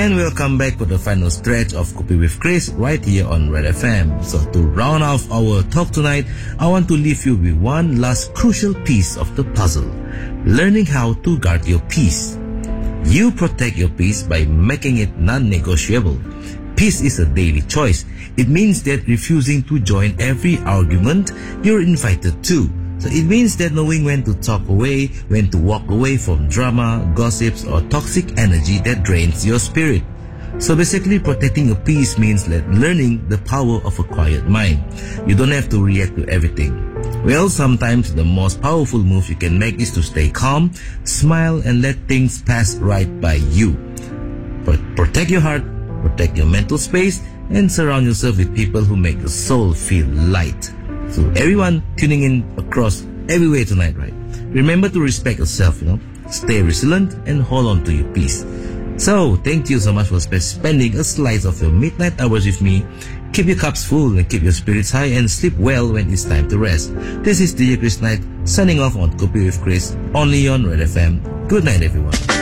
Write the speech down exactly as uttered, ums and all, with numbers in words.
And we'll come back for the final stretch of Kopi with Chris right here on Red F M. So to round off our talk tonight, I want to leave you with one last crucial piece of the puzzle. Learning how to guard your peace. You protect your peace by making it non-negotiable. Peace is a daily choice. It means that refusing to join every argument you're invited to. So it means that knowing when to talk away, when to walk away from drama, gossips, or toxic energy that drains your spirit. So basically, protecting your peace means that learning the power of a quiet mind. You don't have to react to everything. Well, sometimes the most powerful move you can make is to stay calm, smile, and let things pass right by you. But protect your heart, protect your mental space, and surround yourself with people who make your soul feel light. So everyone tuning in across everywhere tonight, right? Remember to respect yourself, you know. Stay resilient and hold on to your peace. So thank you so much for spending a slice of your midnight hours with me. Keep your cups full and keep your spirits high and sleep well when it's time to rest. This is D J Chris Knight signing off on Kopi with Chris, only on Red F M. Good night, everyone.